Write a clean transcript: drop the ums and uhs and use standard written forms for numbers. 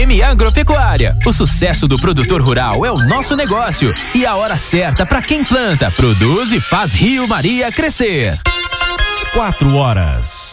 FM Agropecuária. O sucesso do produtor rural é o nosso negócio e a hora certa para quem planta, produz e faz Rio Maria crescer. 4 horas.